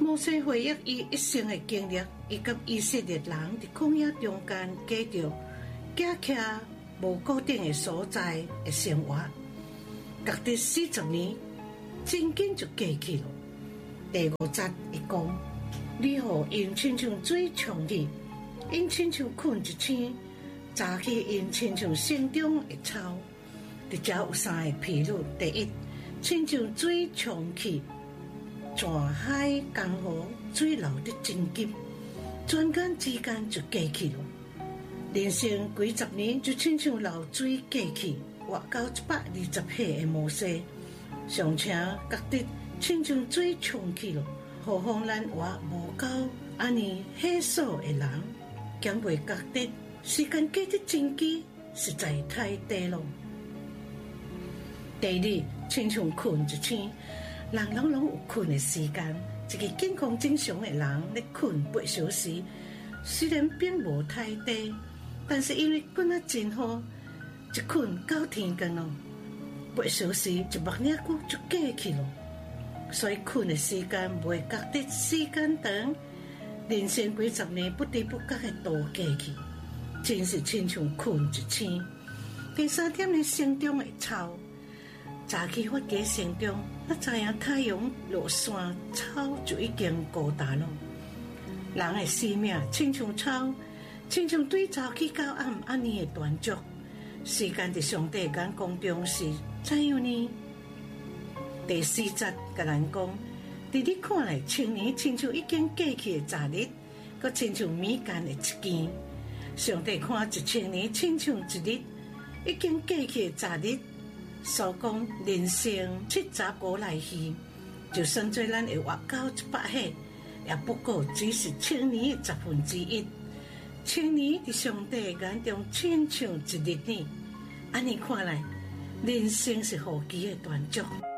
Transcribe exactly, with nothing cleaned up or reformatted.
摩西回忆伊一生的经历，伊甲以色列人伫旷野中间过着假徛无固定的所在的生活，隔得四十年，真紧就过去了。第五节伊讲：你互因亲像水冲去，因亲像困一醒，早起因亲像心中的草。伫遮有三个譬喻：第一，亲像水冲去。泉海江河水流得真急，转眼之间就过去了。人生几十年就亲像流水过去，活到一百二十岁的摩西，尚且觉得亲像水冲去了。何况咱活无够安尼岁数的人，竟袂觉得时间过得真急，实在太短了。第二，亲像困一醒。人人拢有困的时间，一个健康正常的人咧困八小时，虽然并无太低，但是因为困啊真好，一困到天光咯，八小时一目领久就过去了。所以困的时间袂觉得时间长，人生几十年不知不觉的度过去，真是亲像困一醒。第三点咧，心中的草。早起发家成中，那知影太阳落山，草就已经孤单了。人的生命亲像草，亲像对早起到暗安尼的断续。时间在上帝眼光中是怎样呢？第四节甲咱讲，伫你看来，青年亲像已经过去的昨日，佮亲像米间的一件。上帝看一千年亲像一日，已经过去的昨日。所讲人生七十五来去，就算做咱会活到一百岁，也不过只是千年的十分之一。千年伫上帝眼中亲像一日呢，安尼看来，人生是何其的短暂。